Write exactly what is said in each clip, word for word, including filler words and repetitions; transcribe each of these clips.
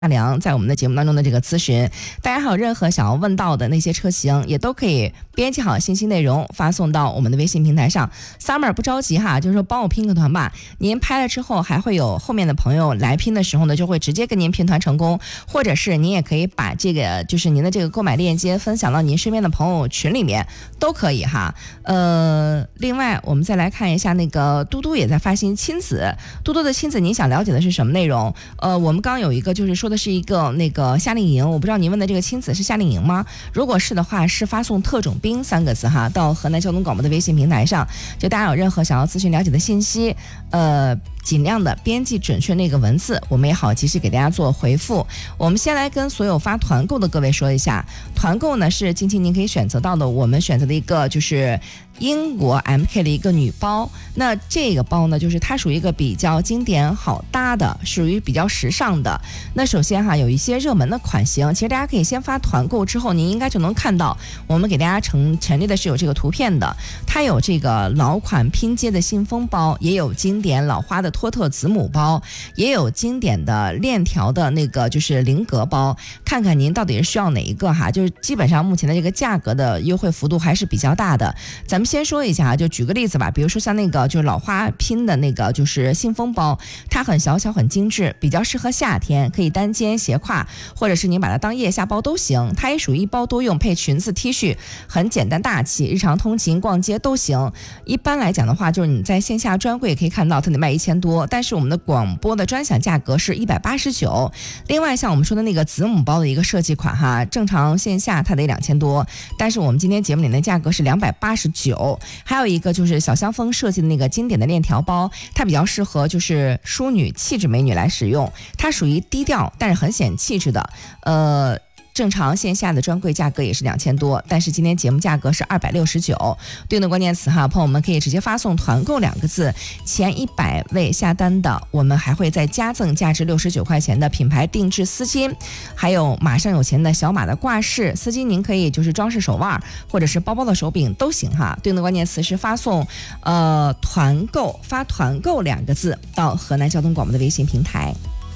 大梁在我们的节目当中的这个咨询，大家还有任何想要问到的那些车型，也都可以编辑好信息内容发送到我们的微信平台上。 Summer 不着急哈，就是说帮我拼个团吧，您拍了之后还会有后面的朋友来拼的时候呢，就会直接跟您拼团成功，或者是您也可以把这个就是您的这个购买链接分享到您身边的朋友群里面都可以哈。呃，另外我们再来看一下那个嘟嘟也在发信亲子，嘟嘟的亲子您想了解的是什么内容？呃，我们刚有一个就是说的是一个那个夏令营，我不知道您问的这个亲子是夏令营吗？如果是的话，是发送特种兵三个字哈到河南交通广播的微信平台上，就大家有任何想要咨询了解的信息，呃尽量的编辑准确那个文字，我们也好及时给大家做回复。我们先来跟所有发团购的各位说一下，团购呢是近期您可以选择到的，我们选择的一个就是英国 M K 的一个女包。那这个包呢，就是它属于一个比较经典好搭的，属于比较时尚的。那首先哈，有一些热门的款型，其实大家可以先发团购之后，您应该就能看到我们给大家陈陈列的是有这个图片的。它有这个老款拼接的信封包，也有经典老花的托特子母包，也有经典的链条的那个就是菱格包，看看您到底是需要哪一个哈。就是基本上目前的这个价格的优惠幅度还是比较大的。咱们先说一下，就举个例子吧，比如说像那个就是老花拼的那个就是信封包，它很小巧很精致，比较适合夏天，可以单肩斜挎，或者是您把它当腋下包都行。它也属于一包多用，配裙子 T 恤，很简单大气，日常通勤逛街都行。一般来讲的话，就是你在线下专柜可以看到它得卖一千多，但是我们的广播的专享价格是一百八十九。另外像我们说的那个子母包的一个设计款哈，正常线下它得两千多，但是我们今天节目里的价格是两百八十九。还有一个就是小香风设计的那个经典的链条包，它比较适合就是淑女气质美女来使用，它属于低调但是很显气质的。呃正常线下的专柜价格也是两千多，但是今天节目价格是二百六十九。对应的关键词哈，朋友们可以直接发送团购两个字，前一百位下单的，我们还会再加赠价值六十九块钱的品牌定制丝巾，还有马上有钱的小马的挂饰丝巾，您可以就是装饰手腕或者是包包的手柄都行哈。对应的关键词是发送呃团购，发团购两个字到河南交通广播的微信平台。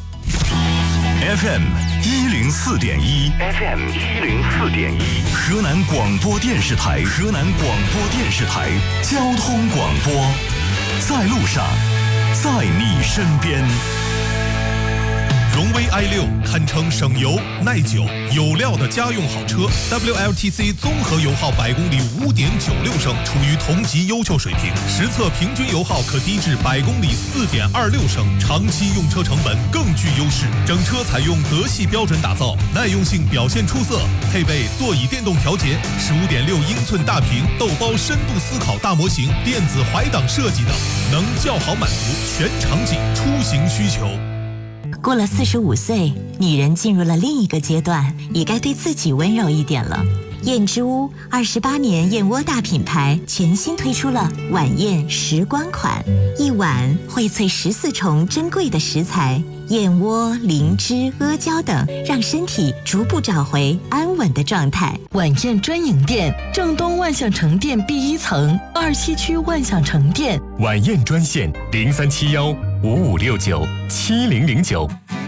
F M 一零四点一 ，F M 一零四点一，河南广播电视台，河南广播电视台交通广播，在路上，在你身边。 荣威 i 六堪称省油、耐久、有料的家用好车 ，W L T C 综合油耗百公里 五点九六升，处于同级优秀水平。实测平均油耗可低至百公里 四点二六升，长期用车成本更具优势。整车采用德系标准打造，耐用性表现出色，配备座椅电动调节、十五点六英寸大屏豆包深度思考大模型、电子怀档设计等，能较好满足全场景出行需求。 过了四十五岁，女人进入了另一个阶段，也该对自己温柔一点了。燕之屋二十八年燕窝大品牌全新推出了晚宴时光款，一碗荟萃十四重珍贵的食材，燕窝、灵芝、阿胶等，让身体逐步找回安稳的状态。 晚宴专营店，正东万象城店 B 一层，二西区万象城店。 晚宴专线零三七幺五五六九七零零九。